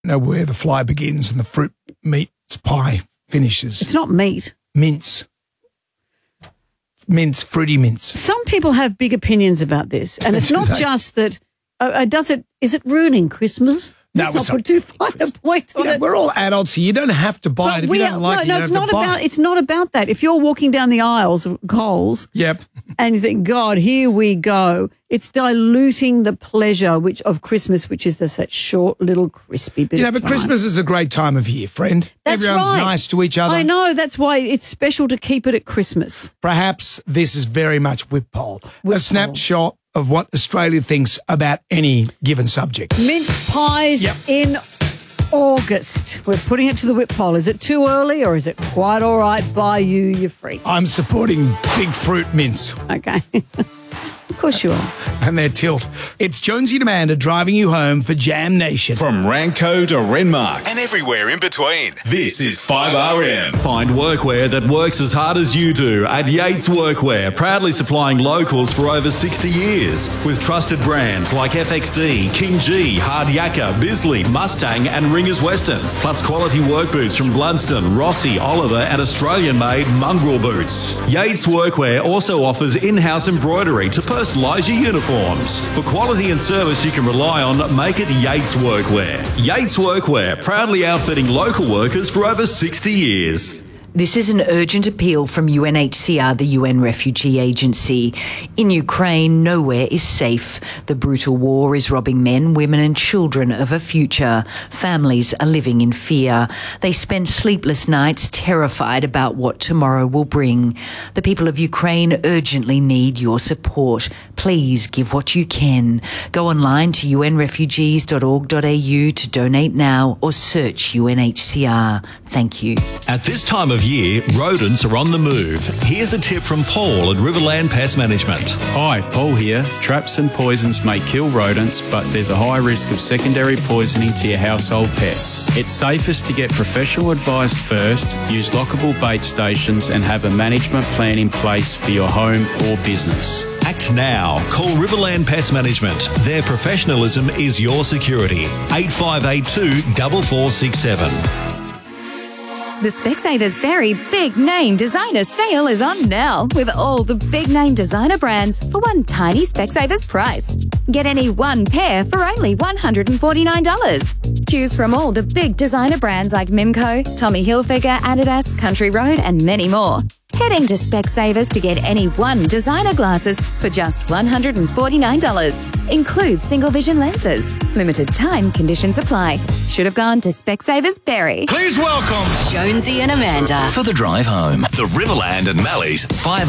know where the fly begins and the fruit meat pie finishes. It's not meat. Mince, fruity mince. Some people have big opinions about this, and it's not just that. Is it ruining Christmas? No, Let's not put too fine a point on it. We're all adults here. You don't have to buy it if you don't like it. No, it's not about that. If you're walking down the aisles of Coles, yep, and you think, God, here we go, it's diluting the pleasure of Christmas, which is that short little crispy bit. But Christmas is a great time of year, friend. That's Everyone's right. nice to each other. I know. That's why it's special to keep it at Christmas. Perhaps this is very much Whip-Poll, a snapshot of what Australia thinks about any given subject. Mince pies in August. We're putting it to the Whip-Poll. Is it too early or is it quite all right? Buy you're free. I'm supporting big fruit mince. Okay. Of course you are. And their tilt. It's Jonesy and Amanda driving you home for Jam Nation. From Ranco to Renmark and everywhere in between. This is 5RM. Find workwear that works as hard as you do at Yates Workwear, proudly supplying locals for over 60 years. With trusted brands like FXD, King G, Hard Yakka, Bisley, Mustang and Ringers Western. Plus quality work boots from Blunston, Rossi, Oliver and Australian-made Mongrel Boots. Yates Workwear also offers in-house embroidery to personalise your uniforms. For quality and service you can rely on, make it Yates Workwear. Yates Workwear, proudly outfitting local workers for over 60 years. This is an urgent appeal from UNHCR, the UN Refugee Agency. In Ukraine, nowhere is safe. The brutal war is robbing men, women and children of a future. Families are living in fear. They spend sleepless nights terrified about what tomorrow will bring. The people of Ukraine urgently need your support. Please give what you can. Go online to unrefugees.org.au to donate now or search UNHCR. Thank you. At this time of year, rodents are on the move. Here's a tip from Paul at Riverland Pest Management. Hi, Paul here. Traps and poisons may kill rodents, but there's a high risk of secondary poisoning to your household pets. It's safest to get professional advice first, use lockable bait stations and have a management plan in place for your home or business. Act now. Call Riverland Pest Management. Their professionalism is your security. 8582 4467. The Specsavers Very Big Name Designer Sale is on now with all the big name designer brands for one tiny Specsavers price. Get any one pair for only $149. Choose from all the big designer brands like Mimco, Tommy Hilfiger, Adidas, Country Road and many more. Head into Specsavers to get any one designer glasses for just $149. Includes single vision lenses. Limited time conditions apply. Should have gone to Specsavers Berry. Please welcome Jonesy and Amanda for the drive home. The Riverland and Mally's 5